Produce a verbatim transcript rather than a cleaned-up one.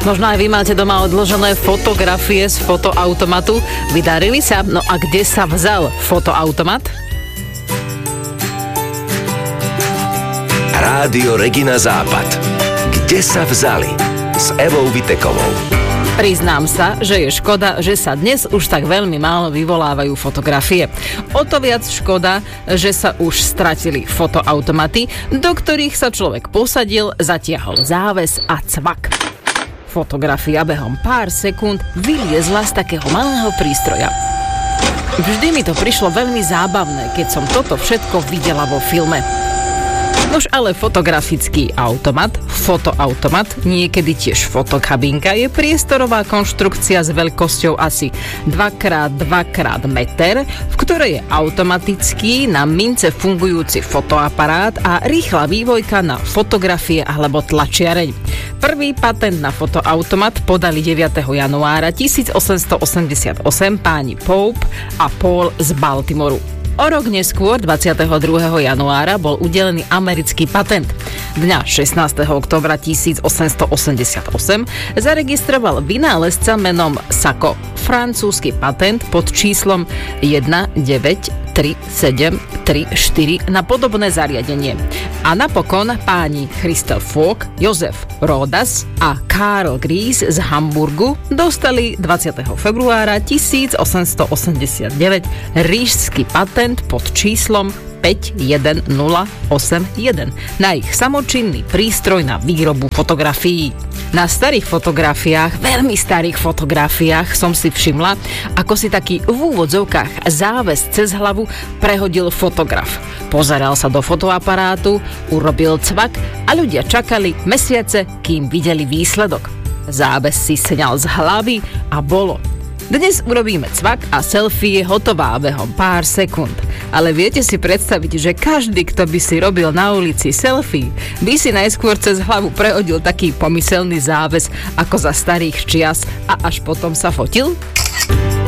Možno aj vy máte doma odložené fotografie z fotoautomatu. Vydarili sa? No a kde sa vzal fotoautomat? Rádio Regina Západ. Kde sa vzali? S Evou Vitekovou. Priznám sa, že je škoda, že sa dnes už tak veľmi málo vyvolávajú fotografie. O to viac škoda, že sa už stratili fotoautomaty, do ktorých sa človek posadil, zatiahol záves a cvak. Fotografia behom pár sekúnd vyliezla z takého malého prístroja. Vždy mi to prišlo veľmi zábavné, keď som toto všetko videla vo filme. Nož ale fotografický automat, fotoautomat, niekedy tiež fotokabinka, je priestorová konštrukcia s veľkosťou asi dva krát dva krát meter, v ktorej je automatický na mince fungujúci fotoaparát a rýchla vývojka na fotografie alebo tlačiareň. Prvý patent na fotoautomat podali deviateho januára tisícosemstoosemdesiatosem páni Pope a Paul z Baltimoru. O rok neskôr, dvadsiateho druhého januára, bol udelený americký patent. Dňa šestnásteho októbra tisícosemstoosemdesiatosem zaregistroval vynálezca menom Sacco francúzsky patent pod číslom jeden deväť tri sedem tri štyri na podobné zariadenie. A napokon páni Christoph Fock, Josef Rodas a Karl Gries z Hamburgu dostali dvadsiateho februára tisícosemstoosemdesiatdeväť ríšsky patent pod číslom päť jeden nula osem jeden na ich samočinný prístroj na výrobu fotografií. Na starých fotografiách, veľmi starých fotografiách som si všimla, ako si taký v úvodzovkách záves cez hlavu prehodil fotograf. Pozeral sa do fotoaparátu, urobil cvak a ľudia čakali mesiace, kým videli výsledok. Záves si sňal z hlavy a bolo. Dnes urobíme cvak a selfie je hotová behom pár sekúnd. Ale viete si predstaviť, že každý, kto by si robil na ulici selfie, by si najskôr cez hlavu prehodil taký pomyselný záves ako za starých čias a až potom sa fotil?